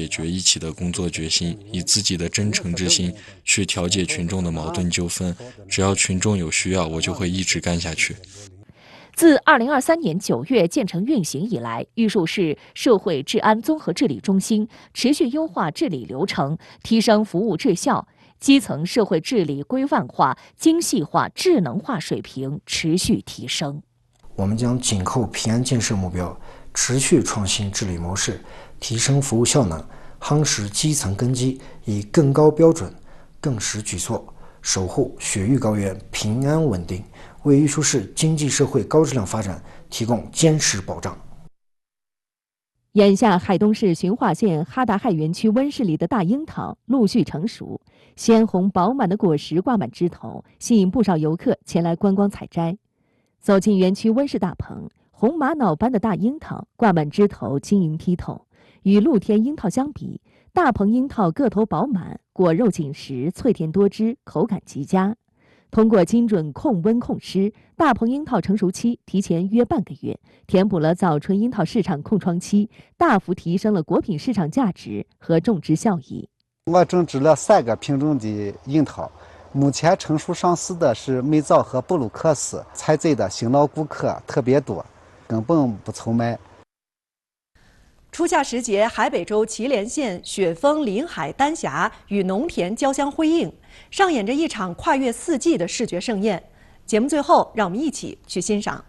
决一起的工作决心，以自己的真诚之心去调解群众的矛盾纠纷。只要群众有需要，我就会一直干下去。 自2023年9月建成运行以来，玉树市社会治安综合治理中心持续优化治理流程，提升服务质效，基层社会治理规范化、精细化、智能化水平持续提升。 我们将紧扣平安建设目标，持续创新治理模式，提升服务效能，夯实基层根基，以更高标准、更实举措，守护雪域高原平安稳定，为玉树市经济社会高质量发展提供坚实保障。 眼下，海东市循化县哈达亥园区温室里的大樱桃陆续成熟，鲜红饱满的果实挂满枝头，吸引不少游客前来观光采摘。走进园区温室大棚，红玛瑙般的大樱桃挂满枝头，晶莹剔透。与露天樱桃相比，大棚樱桃个头饱满，果肉紧实，脆甜多汁，口感极佳。通过精准控温控湿，大棚樱桃成熟期提前约半个月，填补了早春樱桃市场空窗期，大幅提升了果品市场价值和种植效益。 我种植了3个品种的樱桃，目前成熟上市的是美枣和布鲁克斯，采摘的新老顾客特别多，根本不愁卖。 初夏时节，海北州祁连县雪峰临海丹霞与农田交相辉映，上演着一场跨越4季的视觉盛宴。节目最后，让我们一起去欣赏。